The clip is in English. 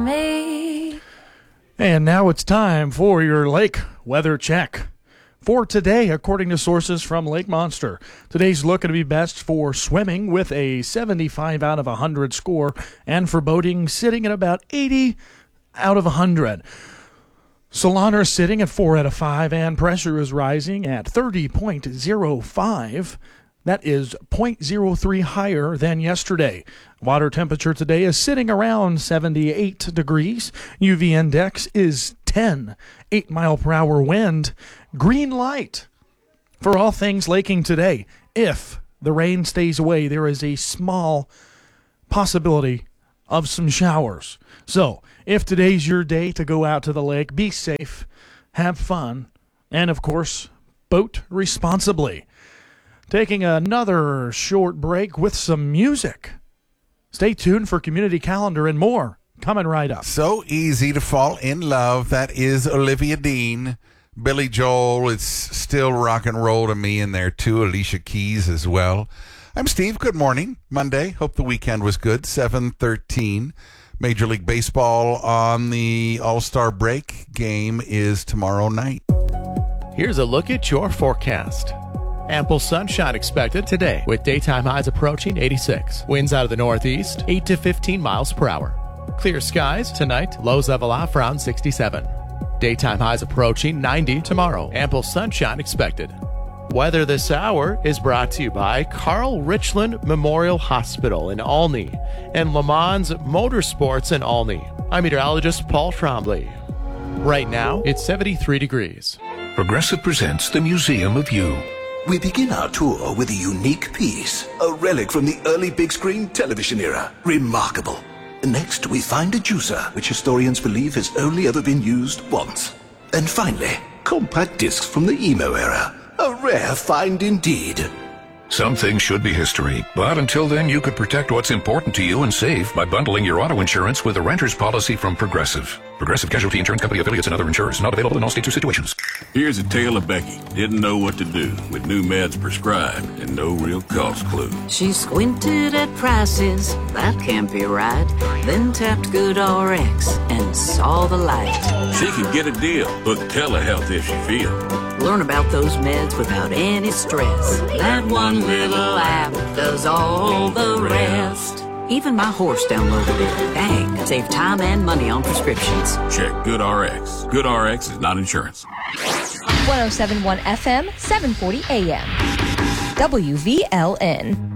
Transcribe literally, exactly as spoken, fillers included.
Me. And now it's time for your lake weather check. For today, according to sources from Lake Monster, today's looking to be best for swimming with a seventy-five out of one hundred score, and for boating sitting at about eighty out of one hundred. Solana sitting at four out of five, and pressure is rising at thirty point zero five. That is zero point zero three higher than yesterday. Water temperature today is sitting around seventy-eight degrees. U V index is ten. eight mile per hour wind. Green light for all things laking today. If the rain stays away, there is a small possibility of some showers. So, if today's your day to go out to the lake, be safe, have fun, and of course, boat responsibly. Taking another short break with some music. Stay tuned for Community Calendar and more coming right up. So easy to fall in love. That is Olivia Dean. Billy Joel, it's still rock and roll to me in there too. Alicia Keys as well. I'm Steve. Good morning. Monday. Hope the weekend was good. seven thirteen. Major League Baseball on the All-Star break. Game is tomorrow night. Here's a look at your forecast. Ample sunshine expected today with daytime highs approaching eighty-six. Winds out of the northeast, eight to fifteen miles per hour. Clear skies tonight, lows level off around sixty-seven. Daytime highs approaching ninety tomorrow. Ample sunshine expected. Weather this hour is brought to you by Carl Richland Memorial Hospital in Olney and Le Mans Motorsports in Olney. I'm meteorologist Paul Trombley. Right now, it's seventy-three degrees. Progressive presents the Museum of You. We begin our tour with a unique piece, a relic from the early big screen television era. Remarkable. Next, we find a juicer, which historians believe has only ever been used once. And finally, compact discs from the emo era. A rare find indeed. Some things should be history, but until then you could protect what's important to you and save by bundling your auto insurance with a renter's policy from Progressive. Progressive Casualty Insurance Company affiliates and other insurers. Not available in all states or situations. Here's a tale of Becky. Didn't know what to do with new meds prescribed and no real cost clue. She squinted at prices, that can't be right. Then tapped GoodRx and saw the light. She could get a deal, book telehealth if she feels. Learn about those meds without any stress. That one little app does all the rest. Even my horse downloaded it. Dang, save time and money on prescriptions. Check GoodRx. GoodRx is not insurance. one oh seven point one F M, seven forty A M. W V L N.